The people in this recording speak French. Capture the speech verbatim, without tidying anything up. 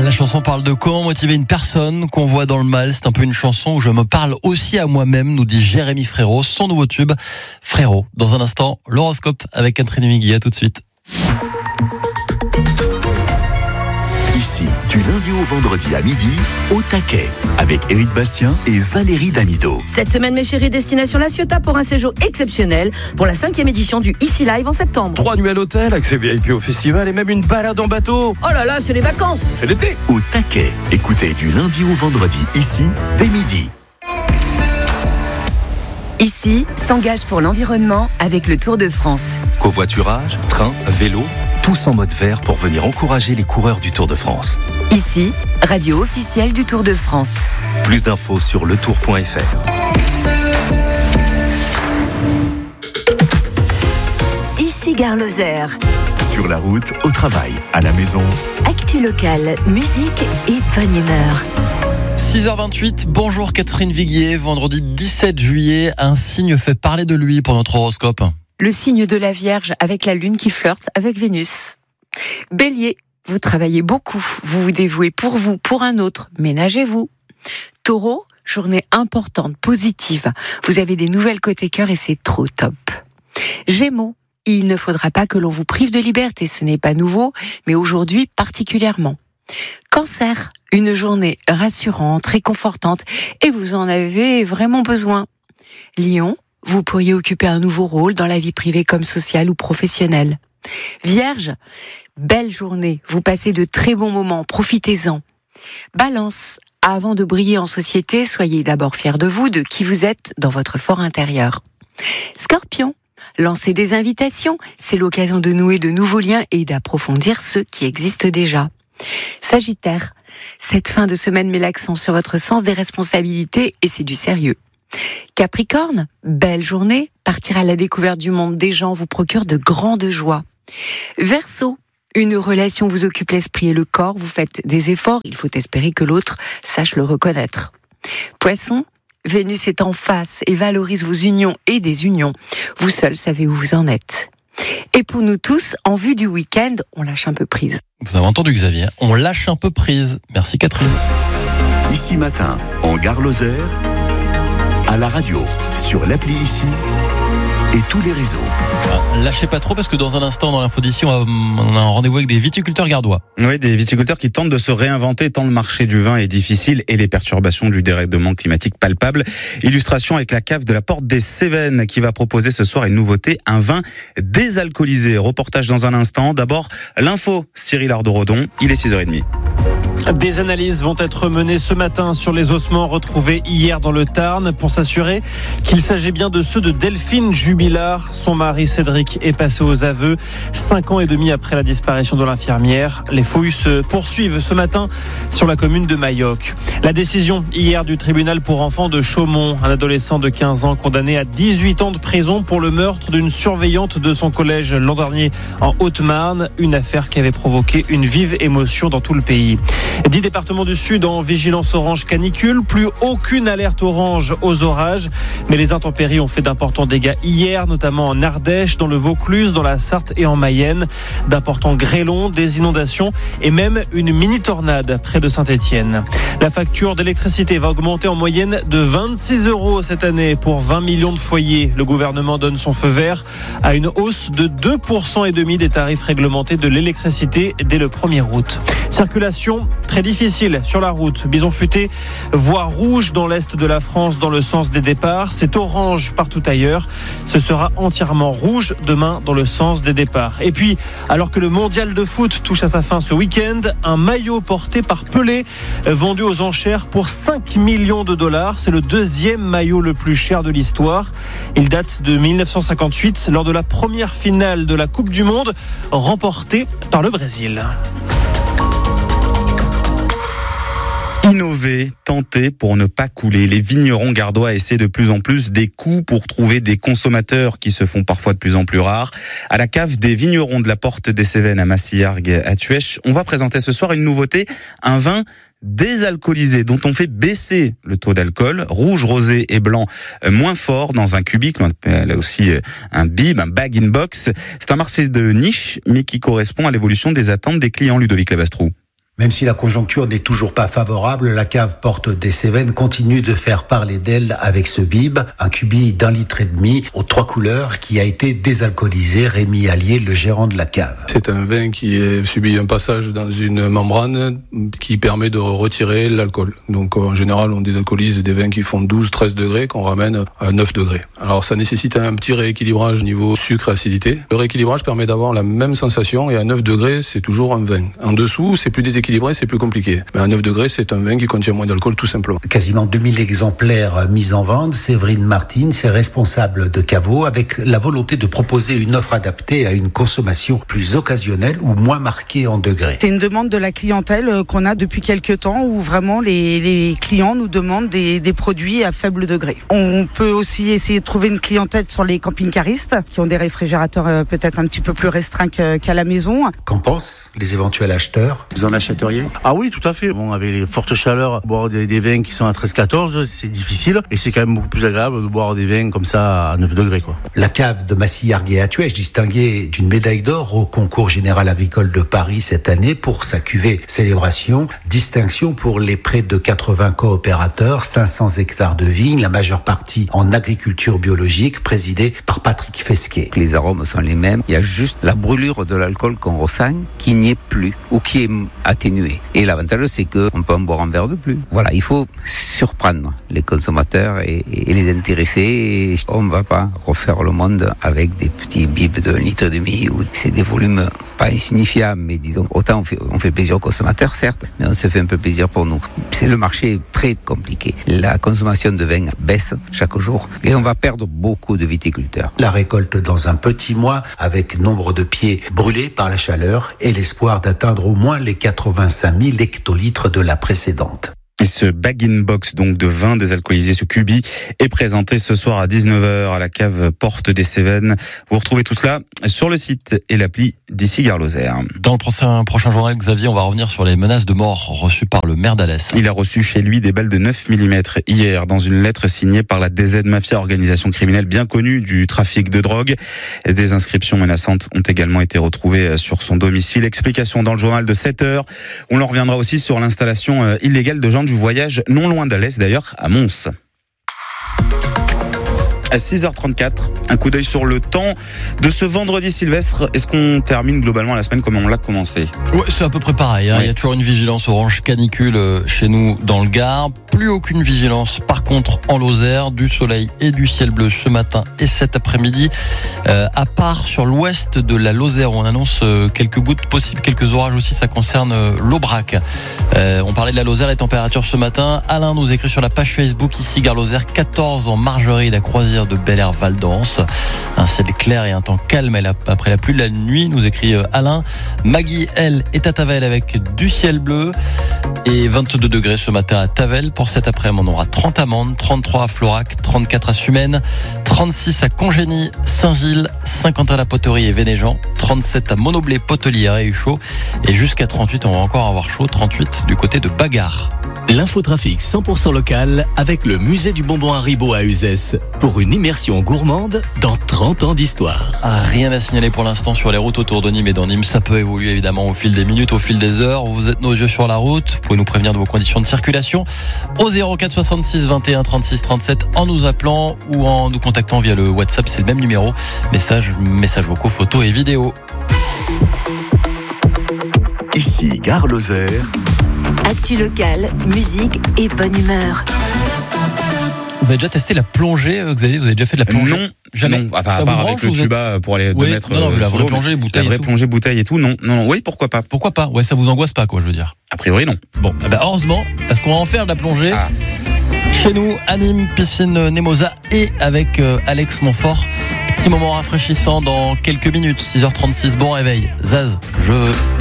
La chanson parle de comment motiver une personne qu'on voit dans le mal. C'est un peu une chanson où je me parle aussi à moi-même, nous dit Jérémy Frérot, son nouveau tube Frérot. Dans un instant, l'horoscope avec Catherine Migui. À tout de suite. Ici, du lundi au vendredi à midi, au taquet, avec Éric Bastien et Valérie Damido. Cette semaine, mes chéris, destination La Ciotat pour un séjour exceptionnel pour la cinquième édition du Ici Live en septembre. Trois nuits à l'hôtel, accès V I P au festival et même une balade en bateau. Oh là là, c'est les vacances. C'est l'été. Au taquet, écoutez du lundi au vendredi, ici, dès midi. Ici, s'engage pour l'environnement avec le Tour de France. Covoiturage, train, vélo, tous en mode vert pour venir encourager les coureurs du Tour de France. Ici, radio officielle du Tour de France. Plus d'infos sur le tour point f r. Ici, Gare Lozère. Sur la route, au travail, à la maison. Actu locale, musique et bonne humeur. six heures vingt-huit, bonjour Catherine Viguier. Vendredi dix-sept juillet, un signe fait parler de lui pour notre horoscope. Le signe de la Vierge avec la Lune qui flirte avec Vénus. Bélier, vous travaillez beaucoup, vous vous dévouez pour vous, pour un autre, ménagez-vous. Taureau, journée importante, positive. Vous avez des nouvelles côté cœur et c'est trop top. Gémeaux, il ne faudra pas que l'on vous prive de liberté, ce n'est pas nouveau, mais aujourd'hui particulièrement. Cancer, une journée rassurante, réconfortante et vous en avez vraiment besoin. Lion, vous pourriez occuper un nouveau rôle dans la vie privée comme sociale ou professionnelle. Vierge, belle journée, vous passez de très bons moments, profitez-en. Balance, avant de briller en société, soyez d'abord fiers de vous, de qui vous êtes dans votre fort intérieur. Scorpion, lancez des invitations, c'est l'occasion de nouer de nouveaux liens et d'approfondir ceux qui existent déjà. Sagittaire, cette fin de semaine met l'accent sur votre sens des responsabilités et c'est du sérieux. Capricorne, belle journée, partir à la découverte du monde des gens vous procure de grandes joies. Verseau, une relation vous occupe l'esprit et le corps, vous faites des efforts, il faut espérer que l'autre sache le reconnaître. Poisson, Vénus est en face et valorise vos unions et désunions. Vous seul savez où vous en êtes. Et pour nous tous, en vue du week-end, on lâche un peu prise. Vous avez entendu Xavier, on lâche un peu prise. Merci Catherine. Ici matin, en Gare Lozère, à la radio, sur l'appli Ici et tous les réseaux. Ah, lâchez pas trop parce que dans un instant dans l'info d'ici, on a, on a un rendez-vous avec des viticulteurs gardois. Oui, des viticulteurs qui tentent de se réinventer tant le marché du vin est difficile et les perturbations du dérèglement climatique palpables. Illustration avec la cave de la Porte des Cévennes qui va proposer ce soir une nouveauté, un vin désalcoolisé. Reportage dans un instant. D'abord, l'info, Cyril Ardo-Rodon, il est six heures trente. Des analyses vont être menées ce matin sur les ossements retrouvés hier dans le Tarn pour s'assurer qu'il s'agit bien de ceux de Delphine Jubilard. Son mari Cédric est passé aux aveux cinq ans et demi après la disparition de l'infirmière. Les fouilles se poursuivent ce matin sur la commune de Mayoc. La décision hier du tribunal pour enfants de Chaumont, un adolescent de quinze ans condamné à dix-huit ans de prison pour le meurtre d'une surveillante de son collège l'an dernier en Haute-Marne, une affaire qui avait provoqué une vive émotion dans tout le pays. Dix départements du Sud en vigilance orange canicule, plus aucune alerte orange aux orages, mais les intempéries ont fait d'importants dégâts hier, notamment en Ardèche, dans le Vaucluse, dans la Sarthe et en Mayenne, d'importants grêlons, des inondations et même une mini-tornade près de Saint-Étienne. La facture d'électricité va augmenter en moyenne de vingt-six euros cette année pour vingt millions de foyers. Le gouvernement donne son feu vert à une hausse de deux pour cent et demi des tarifs réglementés de l'électricité dès le premier août. Circulation très difficile sur la route. Bison Futé, voie rouge dans l'est de la France dans le sens des départs. C'est orange partout ailleurs. Ce sera entièrement rouge demain dans le sens des départs. Et puis, alors que le mondial de foot touche à sa fin ce week-end, un maillot porté par Pelé, vendu aux enchères pour cinq millions de dollars. C'est le deuxième maillot le plus cher de l'histoire. Il date de dix-neuf cent cinquante-huit, lors de la première finale de la Coupe du Monde, remportée par le Brésil. Innover, tenter pour ne pas couler. Les vignerons gardois essaient de plus en plus des coups pour trouver des consommateurs qui se font parfois de plus en plus rares. À la cave des vignerons de la Porte des Cévennes à Massillargues à Tuèche, on va présenter ce soir une nouveauté, un vin désalcoolisé dont on fait baisser le taux d'alcool, rouge, rosé et blanc moins fort dans un cubique, là aussi un bib, un bag-in-box. C'est un marché de niche mais qui correspond à l'évolution des attentes des clients, Ludovic Labastrou. Même si la conjoncture n'est toujours pas favorable, la cave Porte des Cévennes continue de faire parler d'elle avec ce bib, un cubi d'un litre et demi aux trois couleurs qui a été désalcoolisé. Rémi Allier, le gérant de la cave. C'est un vin qui a subi un passage dans une membrane qui permet de retirer l'alcool. Donc en général, on désalcoolise des vins qui font douze treize degrés qu'on ramène à neuf degrés. Alors ça nécessite un petit rééquilibrage niveau sucre et acidité. Le rééquilibrage permet d'avoir la même sensation et à neuf degrés, c'est toujours un vin. En dessous, c'est plus déséquilibré. Équilibré, c'est plus compliqué. Mais à neuf degrés, c'est un vin qui contient moins d'alcool, tout simplement. Quasiment deux mille exemplaires mis en vente. Séverine Martin, c'est responsable de caveau, avec la volonté de proposer une offre adaptée à une consommation plus occasionnelle ou moins marquée en degrés. C'est une demande de la clientèle qu'on a depuis quelques temps, où vraiment les, les clients nous demandent des, des produits à faible degré. On peut aussi essayer de trouver une clientèle sur les camping-caristes, qui ont des réfrigérateurs euh, peut-être un petit peu plus restreints qu'à la maison. Qu'en pensent les éventuels acheteurs? Vous en achetez? Ah oui, tout à fait. Bon, avec les fortes chaleurs, boire des, des vins qui sont à treize quatorze, c'est difficile. Et c'est quand même beaucoup plus agréable de boire des vins comme ça à neuf degrés, quoi. La cave de Massy-Arguet à Thuège, distinguée d'une médaille d'or au concours général agricole de Paris cette année pour sa cuvée Célébration. Distinction pour les près de quatre-vingts coopérateurs, cinq cents hectares de vignes, la majeure partie en agriculture biologique, présidée par Patrick Fesquet. Les arômes sont les mêmes. Il y a juste la brûlure de l'alcool qu'on ressent qui n'y est plus ou qui est atténuée. Et l'avantage, c'est qu'on peut en boire un verre de plus. Voilà, il faut surprendre les consommateurs et, et les intéresser. Et on ne va pas refaire le monde avec des petits bibs de un litre et demi où c'est des volumes pas insignifiables, mais disons, autant on fait, on fait plaisir aux consommateurs, certes, mais on se fait un peu plaisir pour nous. C'est le marché très compliqué. La consommation de vin baisse chaque jour et on va perdre beaucoup de viticulteurs. La récolte dans un petit mois avec nombre de pieds brûlés par la chaleur et l'espoir d'atteindre au moins les quatre-vingt-cinq mille hectolitres de la précédente. Et ce bag-in-box donc de vin désalcoolisé, ce cubi, est présenté ce soir à dix-neuf heures à la cave Porte des Cévennes. Vous retrouvez tout cela sur le site et l'appli d'ici Gare Lozère. Dans le prochain, prochain journal, Xavier, on va revenir sur les menaces de mort reçues par le maire d'Alès. Il a reçu chez lui des balles de neuf millimètres hier dans une lettre signée par la D Z Mafia, organisation criminelle bien connue du trafic de drogue. Des inscriptions menaçantes ont également été retrouvées sur son domicile. Explication dans le journal de sept heures. On en reviendra aussi sur l'installation illégale de gens du voyage, non loin d'Alès d'ailleurs, à Mons. À six heures trente-quatre, un coup d'œil sur le temps de ce vendredi Sylvestre. Est-ce qu'on termine globalement la semaine comme on l'a commencé? Ouais, c'est à peu près pareil. Hein. Ouais. Il y a toujours une vigilance orange canicule chez nous dans le Gard. Plus aucune vigilance par contre en Lozère. Du soleil et du ciel bleu ce matin et cet après-midi. Euh, à part sur l'ouest de la Lozère où on annonce euh, quelques gouttes possibles, quelques orages aussi. Ça concerne euh, l'Aubrac. Euh, on parlait de la Lozère, les températures ce matin. Alain nous écrit sur la page Facebook ici Gare Lozère quatorze en Margerie, la croisière de Bel Air Val d'Anse. Un ciel clair et un temps calme après la pluie de la nuit, nous écrit Alain. Maggie, elle, est à Tavel avec du ciel bleu et vingt-deux degrés ce matin à Tavel. Pour cet après-midi, on aura trente à Mende, trente-trois à Florac, trente-quatre à Sumène, trente-six à Congénie, Saint-Gilles, cinquante à la Poterie et Vénéjean, trente-sept à Monoblé, Potelière et Huchot et jusqu'à trente-huit, on va encore avoir chaud, trente-huit du côté de Bagarre. L'infotrafic cent pour cent local avec le musée du bonbon Haribo à Uzès pour une immersion gourmande dans trente ans d'histoire. Ah, rien à signaler pour l'instant sur les routes autour de Nîmes et dans Nîmes. Ça peut évoluer évidemment au fil des minutes, au fil des heures. Vous êtes nos yeux sur la route. Vous pouvez nous prévenir de vos conditions de circulation au zéro quatre soixante-six vingt et un trente-six trente-sept en nous appelant ou en nous contactant via le WhatsApp. C'est le même numéro. Messages, messages vocaux, photos et vidéos. Ici Gare Lozère. Actu locale, musique et bonne humeur. Vous avez déjà testé la plongée, Xavier? Vous avez déjà fait de la plongée? Non, jamais. Non, enfin, à part avec le tuba êtes... pour aller oui, deux mètres. Non, non, la vraie plongée, bouteille. La vraie plongée, bouteille et tout. Non, non, non. Oui, pourquoi pas? Pourquoi pas? Ouais, ça vous angoisse pas, quoi, je veux dire. A priori, non. Bon, bah heureusement, parce qu'on va en faire de la plongée. Ah. Chez nous, à Nîmes, piscine Nemosa et avec euh, Alex Montfort. Petit moment rafraîchissant dans quelques minutes. six heures trente-six, bon réveil. Zaz, je veux.